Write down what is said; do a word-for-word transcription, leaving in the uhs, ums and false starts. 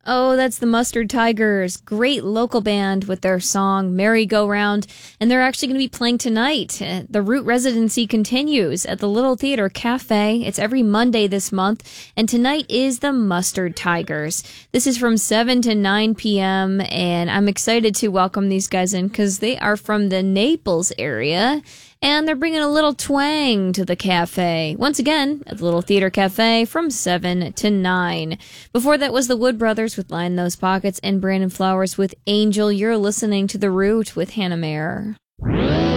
Oh, that's the Mustard Tigers. Great local band with their song Merry-Go-Round. And they're actually going to be playing tonight. Uh, The Root residency continues at the Little Theater Cafe. It's every Monday this month. And tonight is the Mustard Tigers. This is from seven to nine p.m. And I'm excited to welcome these guys in because they are from the Naples area. And they're bringing a little twang to the cafe. Once again, at the Little Theater Cafe from seven to nine. Before that was the Wood Brothers with Line Those Pockets and Brandon Flowers with Angel. You're listening to The Root with Hannah Mayer.